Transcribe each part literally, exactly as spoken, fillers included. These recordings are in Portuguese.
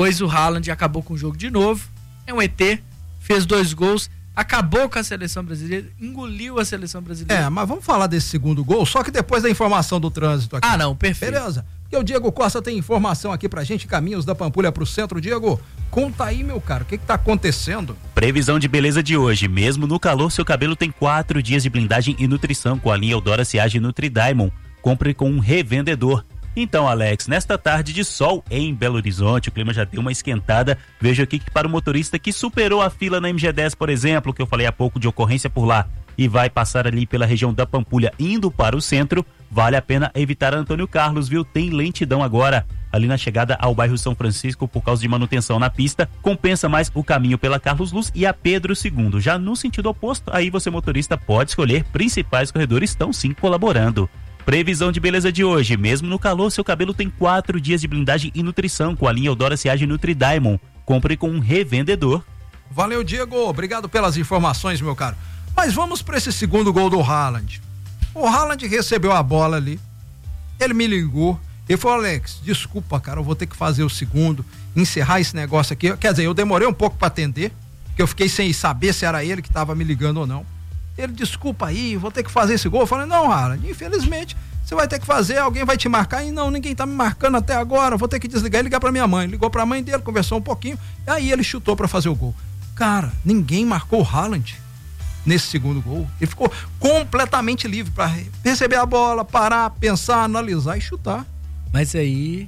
Pois o Haaland acabou com o jogo de novo. É um E T, fez dois gols, acabou com a seleção brasileira, engoliu a seleção brasileira. É, mas vamos falar desse segundo gol, só que depois da informação do trânsito aqui. Ah, não, perfeito. Beleza. Porque o Diego Costa tem informação aqui pra gente, caminhos da Pampulha pro centro. Diego, conta aí, meu cara, o que que tá acontecendo? Previsão de beleza de hoje. Mesmo no calor, seu cabelo tem quatro dias de blindagem e nutrição com a linha Eudora Siage Nutri Diamond. Compre com um revendedor. Então, Alex, nesta tarde de sol em Belo Horizonte, o clima já deu uma esquentada. Vejo aqui que para o motorista que superou a fila na M G dez, por exemplo, que eu falei há pouco de ocorrência por lá, e vai passar ali pela região da Pampulha indo para o centro, vale a pena evitar Antônio Carlos, viu? Tem lentidão agora ali na chegada ao bairro São Francisco por causa de manutenção na pista. Compensa mais o caminho pela Carlos Luz e a Pedro segundo. Já no sentido oposto, aí você motorista pode escolher, principais corredores estão sim colaborando. Previsão de beleza de hoje. Mesmo no calor, seu cabelo tem quatro dias de blindagem e nutrição com a linha Eudora Siage Nutri Diamond. Compre com um revendedor. Valeu, Diego. Obrigado pelas informações, meu caro. Mas vamos para esse segundo gol do Haaland. O Haaland recebeu a bola ali, ele me ligou, ele falou: Alex, desculpa, cara, eu vou ter que fazer o segundo, encerrar esse negócio aqui. Quer dizer, eu demorei um pouco para atender, porque eu fiquei sem saber se era ele que estava me ligando ou não. Ele, desculpa aí, vou ter que fazer esse gol. Eu falei: não, Haaland, infelizmente você vai ter que fazer, alguém vai te marcar. E não, ninguém tá me marcando até agora, vou ter que desligar e ligar pra minha mãe. Ligou pra mãe dele, conversou um pouquinho, e aí ele chutou pra fazer o gol. Cara, ninguém marcou o Haaland nesse segundo gol. Ele ficou completamente livre para receber a bola, parar, pensar, analisar e chutar. Mas aí,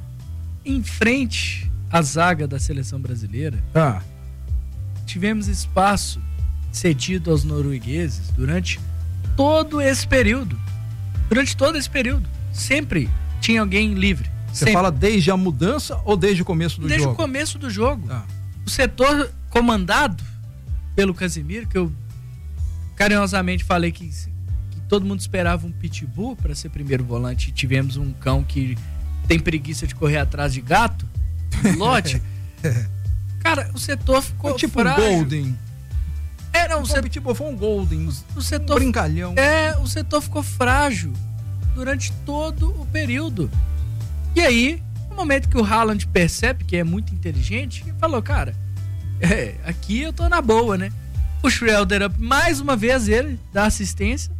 em frente à zaga da seleção brasileira, ah. tivemos espaço cedido aos noruegueses durante todo esse período. Durante todo esse período. Sempre tinha alguém livre. Você sempre. Fala desde a mudança ou desde o começo do desde jogo? Desde o começo do jogo. Ah. O setor comandado pelo Casimiro, que eu carinhosamente falei que, que todo mundo esperava um pitbull para ser primeiro volante, e tivemos um cão que tem preguiça de correr atrás de gato, um lote. Cara, o setor ficou foi tipo frágil. um Golden. Era um o setor, pitbull foi um Golden. O, o setor, um brincalhão. É, o setor ficou frágil durante todo o período. E aí, no momento que o Haaland percebe que é muito inteligente, ele falou: cara, é, aqui eu tô na boa, né? O Schroeder up, mais uma vez ele dá assistência.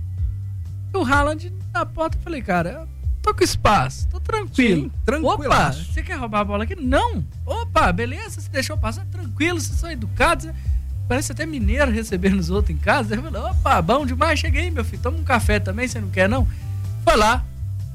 E o Haaland na porta, eu falei: cara, tô com espaço, tô tranquilo. Sim, tranquilo. Opa, você quer roubar a bola aqui? Não. Opa, beleza, você deixou passar, tranquilo, vocês são educados. Parece até mineiro recebendo os outros em casa. Eu falei: opa, bom demais, cheguei, meu filho, toma um café também, você não quer não? Foi lá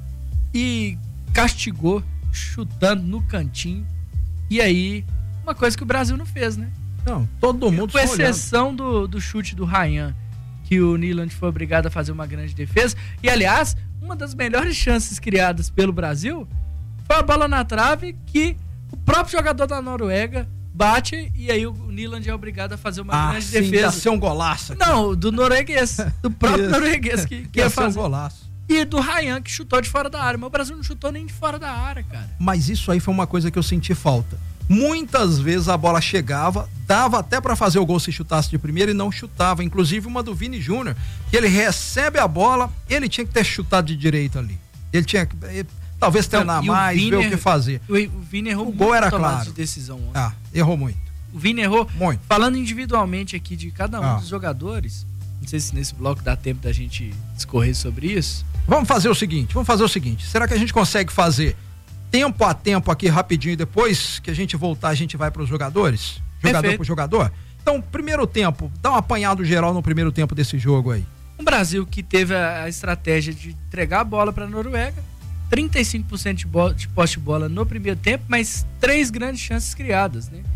e castigou, chutando no cantinho. E aí, uma coisa que o Brasil não fez, né? Não, todo mundo com exceção do, do chute do Ryan, que o Nyland foi obrigado a fazer uma grande defesa. E, aliás, uma das melhores chances criadas pelo Brasil foi a bola na trave que o próprio jogador da Noruega bate e aí o Nyland é obrigado a fazer uma ah, grande sim, defesa. Ia ser um golaço. Aqui. Não, do norueguês, do próprio norueguês que, que ia, ia fazer um golaço. E do Ryan, que chutou de fora da área. Mas o Brasil não chutou nem de fora da área, cara. Mas isso aí foi uma coisa que eu senti falta. Muitas vezes a bola chegava, dava até para fazer o gol se chutasse de primeira e não chutava. Inclusive uma do Vini Júnior, que ele recebe a bola, ele tinha que ter chutado de direita ali. Ele tinha que ele, talvez treinar não, mais, Vini, ver o que fazer. O, o Vini errou o muito gol era tomado claro. de decisão ontem. Ah, errou muito. O Vini errou muito. Falando individualmente aqui de cada um ah. dos jogadores, não sei se nesse bloco dá tempo da gente discorrer sobre isso. Vamos fazer o seguinte, vamos fazer o seguinte, será que a gente consegue fazer tempo a tempo aqui rapidinho, depois que a gente voltar a gente vai para os jogadores? Jogador Perfeito. por jogador? Então, primeiro tempo, dá um apanhado geral no primeiro tempo desse jogo aí. Um Brasil que teve a, a estratégia de entregar a bola para a Noruega, trinta e cinco por cento de, bola, de posse de bola no primeiro tempo, mas três grandes chances criadas, né?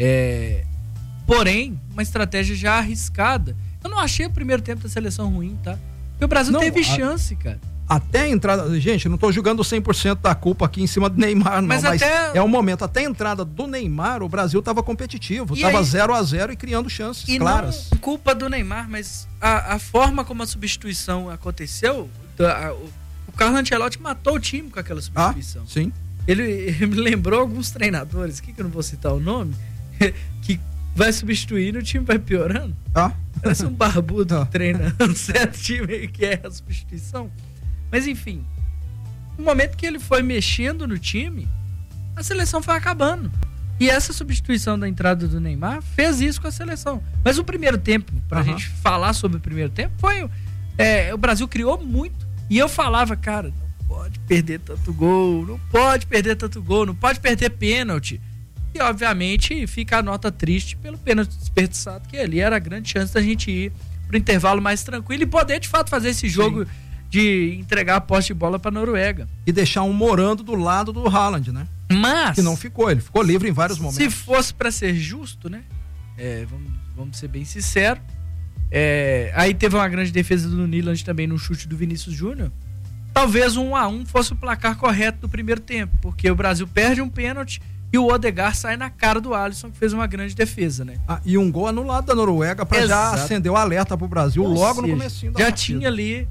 É, porém, uma estratégia já arriscada. Eu não achei o primeiro tempo da seleção ruim, tá? Porque o Brasil não, teve a... chance, cara. Até a entrada, gente, não tô jogando cem por cento da culpa aqui em cima do Neymar, não, mas, mas até... é o momento, até a entrada do Neymar, o Brasil tava competitivo, e tava zero a zero e criando chances e claras. Não culpa do Neymar, mas a, a forma como a substituição aconteceu, a, a, o, o Carlo Ancelotti matou o time com aquela substituição. Ah, sim. Ele, ele me lembrou alguns treinadores, aqui que eu não vou citar o nome, que vai substituindo e o time vai piorando. Ah. Parece um barbudo ah. treinando certo time que é a substituição. Mas enfim, no momento que ele foi mexendo no time, a seleção foi acabando. E essa substituição da entrada do Neymar fez isso com a seleção. Mas o primeiro tempo, pra uhum. gente falar sobre o primeiro tempo, foi... É, o Brasil criou muito. E eu falava, cara, não pode perder tanto gol, não pode perder tanto gol, não pode perder pênalti. E, obviamente, fica a nota triste pelo pênalti desperdiçado, que ali era a grande chance da gente ir pro intervalo mais tranquilo e poder, de fato, fazer esse jogo Sim. de entregar a posse de bola pra Noruega. E deixar um morando do lado do Haaland, né? Mas... Que não ficou, ele ficou livre em vários momentos. Se fosse pra ser justo, né? É, vamos, vamos ser bem sinceros. É, aí teve uma grande defesa do Nyland também no chute do Vinícius Júnior. Talvez um a um fosse o placar correto do primeiro tempo, porque o Brasil perde um pênalti e o Odegaard sai na cara do Alisson, que fez uma grande defesa, né? Ah, e um gol anulado da Noruega pra Exato. já acender o alerta pro Brasil Ou logo seja, no comecinho da Já partida. tinha ali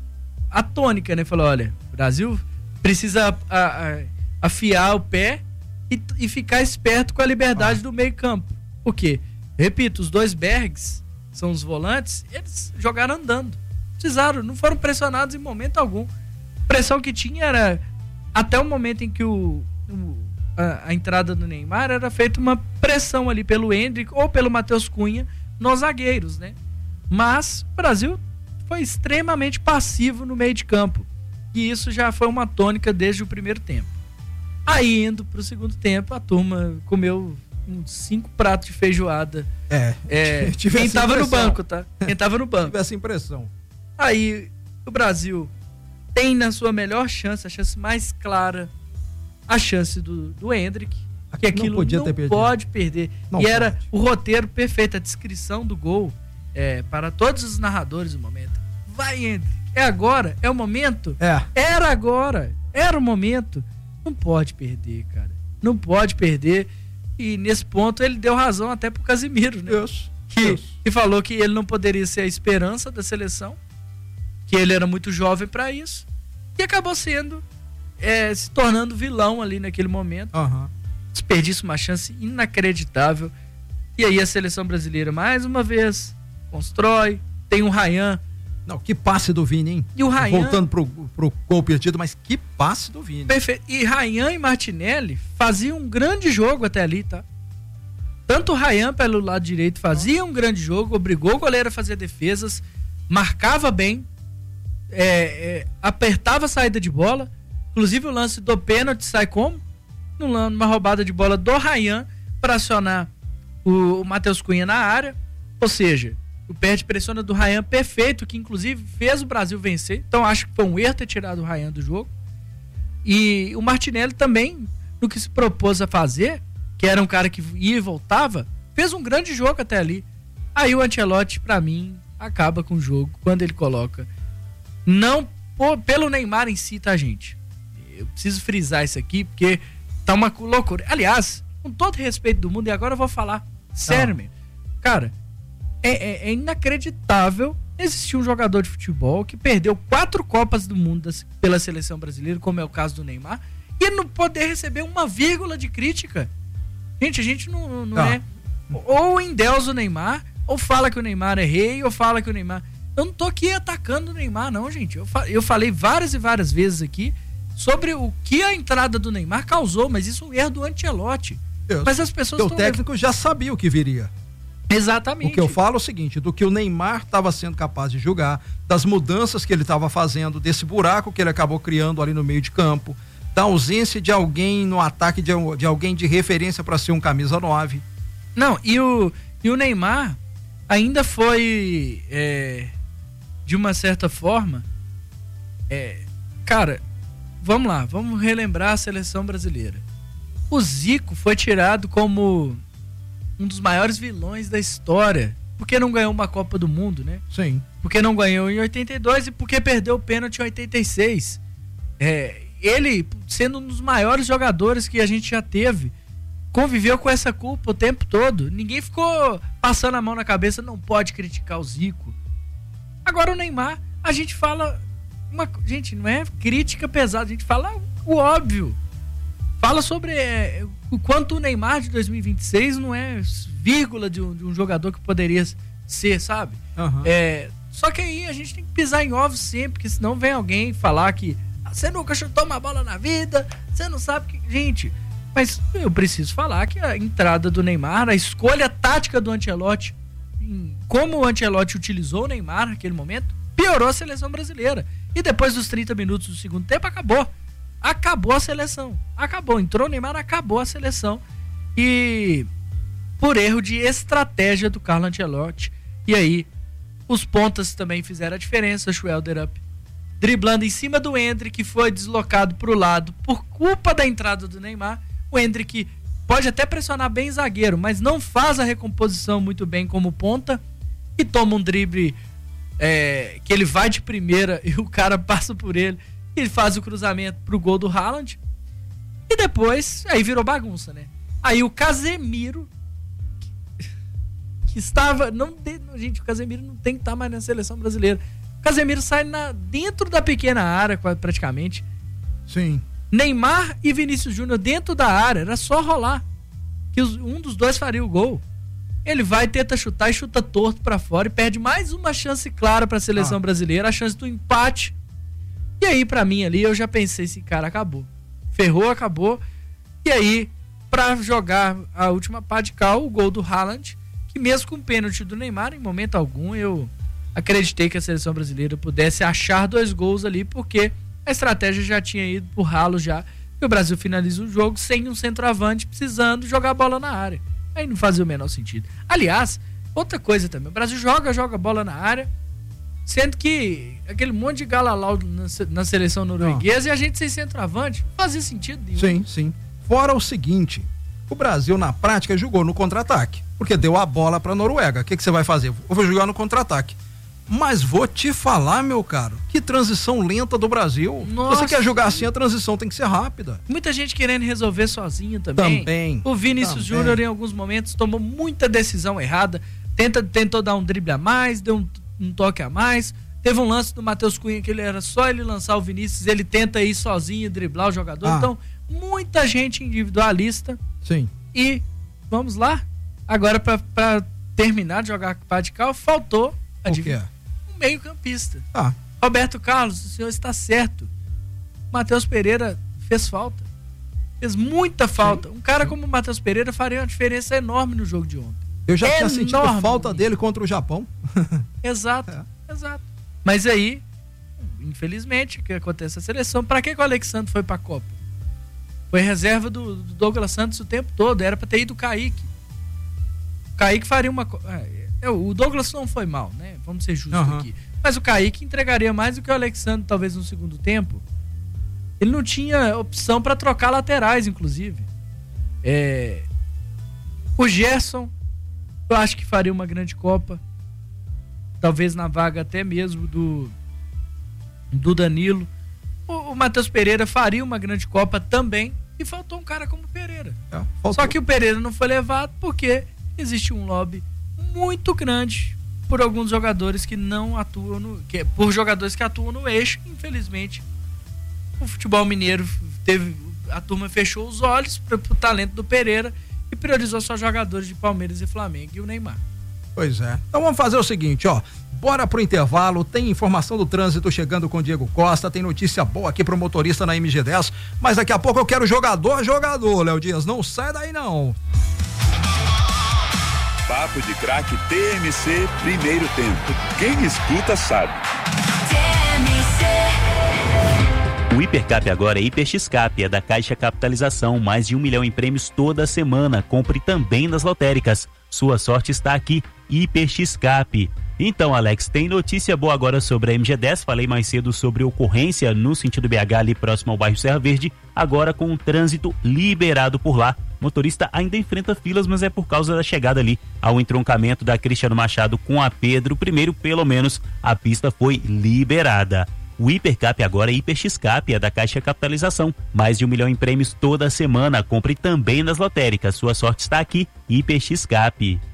a tônica, né? Falou, olha, o Brasil precisa a, a, afiar o pé e, e ficar esperto com a liberdade ah. do meio campo. Por quê? Repito, os dois Bergs, são os volantes, eles jogaram andando. Precisaram, não foram pressionados em momento algum. A pressão que tinha era até o momento em que o, o a, a entrada do Neymar era feita uma pressão ali pelo Endrick ou pelo Matheus Cunha nos zagueiros, né? Mas o Brasil foi extremamente passivo no meio de campo. E isso já foi uma tônica desde o primeiro tempo. Aí, indo pro segundo tempo, a turma comeu uns cinco pratos de feijoada. É. é quem tava no banco, tá? Quem tava no banco. Tive essa impressão. Aí, o Brasil tem na sua melhor chance, a chance mais clara, a chance do, do Endrick, que aquilo não, podia não ter pode perder. Não e pode. Era o roteiro perfeito, a descrição do gol é, para todos os narradores do momento. Vai, Endrick. É agora, é o momento. É. Era agora, era o momento. Não pode perder, cara. Não pode perder. E nesse ponto ele deu razão até pro Casemiro, né? Deus. Que, Deus. que falou que ele não poderia ser a esperança da seleção, que ele era muito jovem para isso, e acabou sendo, é, se tornando vilão ali naquele momento. Uhum. Desperdiça uma chance inacreditável. E aí a seleção brasileira, mais uma vez, constrói. Tem um Ryan. Não, que passe do Vini, hein? E o Ryan... Voltando pro, pro gol perdido, mas que passe do Vini. Perfeito. E Ryan e Martinelli faziam um grande jogo até ali, tá? Tanto o Ryan pelo lado direito fazia um grande jogo, obrigou o goleiro a fazer defesas, marcava bem, é, é, apertava a saída de bola. Inclusive o lance do pênalti sai como? Numa roubada de bola do Ryan para acionar o, o Matheus Cunha na área. Ou seja, o perde pressiona do Ryan perfeito, que inclusive fez o Brasil vencer. Então acho que foi um erro ter tirado o Ryan do jogo. E o Martinelli também, no que se propôs a fazer, que era um cara que ia e voltava, fez um grande jogo até ali. Aí o Ancelotti, pra mim, acaba com o jogo quando ele coloca. Não pô, pelo Neymar em si, tá, gente? Eu preciso frisar isso aqui, porque tá uma loucura. Aliás, com todo respeito do mundo, e agora eu vou falar sério mesmo. Cara, é, é, é inacreditável existir um jogador de futebol que perdeu quatro Copas do Mundo das, pela seleção brasileira, como é o caso do Neymar, e não poder receber uma vírgula de crítica. Gente, a gente não, não é... Ou endeusa o Neymar, ou fala que o Neymar é rei, ou fala que o Neymar... Eu não tô aqui atacando o Neymar, não, gente. Eu, fa... eu falei várias e várias vezes aqui sobre o que a entrada do Neymar causou, mas isso é um erro do Ancelotti. Deus. Mas as pessoas... O técnico já sabia o que viria. Exatamente. O que eu falo é o seguinte, do que o Neymar estava sendo capaz de julgar, das mudanças que ele estava fazendo, desse buraco que ele acabou criando ali no meio de campo, da ausência de alguém no ataque, de, de alguém de referência para ser um camisa nove. Não, e o, e o Neymar ainda foi, é, de uma certa forma, é, cara, vamos lá, vamos relembrar a seleção brasileira. O Zico foi tirado como um dos maiores vilões da história, porque não ganhou uma Copa do Mundo, né? Sim. Porque não ganhou em oitenta e dois e porque perdeu o pênalti em oitenta e seis. É, ele, sendo um dos maiores jogadores que a gente já teve, conviveu com essa culpa o tempo todo. Ninguém ficou passando a mão na cabeça, não pode criticar o Zico. Agora o Neymar, a gente fala uma, gente, não é crítica pesada, a gente fala o óbvio. Fala sobre é, o quanto o Neymar de dois mil e vinte e seis não é vírgula de um, de um jogador que poderia ser, sabe? Uhum. É, só que aí a gente tem que pisar em ovos sempre, porque senão vem alguém falar que você nunca chutou uma bola na vida, você não sabe que... Gente, Mas eu preciso falar que a entrada do Neymar, a escolha tática do Ancelotti, como o Ancelotti utilizou o Neymar naquele momento, piorou a seleção brasileira. E depois dos trinta minutos do segundo tempo, acabou. Acabou a seleção. Acabou. Entrou o Neymar, acabou a seleção. E por erro de estratégia do Carlo Ancelotti. E aí, os pontas também fizeram a diferença. Schwelder up, driblando em cima do Endrick, que foi deslocado para o lado por culpa da entrada do Neymar. O Endrick pode até pressionar bem o zagueiro, mas não faz a recomposição muito bem como ponta e toma um drible é, que ele vai de primeira e o cara passa por ele e faz o cruzamento pro gol do Haaland. E depois, aí virou bagunça, né? Aí o Casemiro, que estava... Não, gente, o Casemiro não tem que estar mais na seleção brasileira. O Casemiro sai na, dentro da pequena área, praticamente. Sim. Neymar e Vinícius Júnior dentro da área, era só rolar que os, um dos dois faria o gol. Ele vai, tenta chutar e chuta torto pra fora e perde mais uma chance clara pra seleção ah. brasileira, a chance do empate. E aí, pra mim ali, eu já pensei, esse cara acabou. Ferrou, acabou. E aí, pra jogar a última pá de cal, o gol do Haaland, que mesmo com o pênalti do Neymar, em momento algum, eu acreditei que a seleção brasileira pudesse achar dois gols ali, porque a estratégia já tinha ido pro ralo já, e o Brasil finaliza o jogo sem um centroavante precisando jogar a bola na área. Aí não fazia o menor sentido. Aliás, outra coisa também, o Brasil joga, joga a bola na área, sendo que aquele monte de galalau na, na seleção norueguesa não. E a gente sem centroavante, não fazia sentido nenhum. Sim, sim. Fora o seguinte, o Brasil na prática jogou no contra-ataque, porque deu a bola pra Noruega. O que, que você vai fazer? Eu vou jogar no contra-ataque. Mas vou te falar, meu caro, que transição lenta do Brasil. Nossa. Se você quer jogar assim, a transição tem que ser rápida. Muita gente querendo resolver sozinho também. Também. O Vinícius Júnior, em alguns momentos, tomou muita decisão errada. Tenta, tentou dar um drible a mais, deu um, um toque a mais. Teve um lance do Matheus Cunha que ele era só ele lançar o Vinícius, ele tenta ir sozinho, driblar o jogador. Ah. Então, muita gente individualista. Sim. E, vamos lá, agora para terminar de jogar pá de cal, faltou... O que é? Meio campista. Ah. Roberto Carlos, o senhor está certo. Matheus Pereira fez falta. Fez muita falta. Sim, um cara sim. como o Matheus Pereira faria uma diferença enorme no jogo de ontem. Eu já enorme. tinha sentido falta dele contra o Japão. Exato, é. exato. Mas aí, infelizmente, o que acontece na seleção, pra que, que o Alexandre foi pra Copa? Foi reserva do, do Douglas Santos o tempo todo, era pra ter ido o Kaique. O Kaique faria uma... É, o Douglas não foi mal, né? Vamos ser justos uhum. aqui. Mas o Kaique entregaria mais do que o Alexandre, talvez no segundo tempo. Ele não tinha opção para trocar laterais, inclusive. É... O Gerson, eu acho que faria uma grande Copa. Talvez na vaga até mesmo do, do Danilo. O, o Matheus Pereira faria uma grande Copa também. E faltou um cara como o Pereira. É, Só que o Pereira não foi levado porque existe um lobby muito grande por alguns jogadores que não atuam no, que, por jogadores que atuam no eixo. Infelizmente, o futebol mineiro teve, a turma fechou os olhos para o talento do Pereira e priorizou só jogadores de Palmeiras e Flamengo e o Neymar. Pois é. Então vamos fazer o seguinte, ó. Bora pro intervalo, tem informação do trânsito chegando com o Diego Costa, tem notícia boa aqui pro motorista na M G dez, mas daqui a pouco eu quero jogador, jogador, Léo Dias, não sai daí não. Papo de Craque T M C, primeiro tempo. Quem escuta sabe. O Hipercap agora é Hiper X-Cap, é da Caixa Capitalização, mais de um milhão em prêmios toda semana. Compre também nas lotéricas. Sua sorte está aqui, Hiper X-Cap. Então, Alex, tem notícia boa agora sobre a M G dez. Falei mais cedo sobre ocorrência no sentido B H ali próximo ao bairro Serra Verde. Agora com o trânsito liberado por lá. Motorista ainda enfrenta filas, mas é por causa da chegada ali ao entroncamento da Cristiano Machado com a Pedro I. Pelo menos a pista foi liberada. O Hipercap agora é Hiper X-Cap, é da Caixa Capitalização. Mais de um milhão em prêmios toda semana. Compre também nas lotéricas. Sua sorte está aqui, Hiper X-Cap.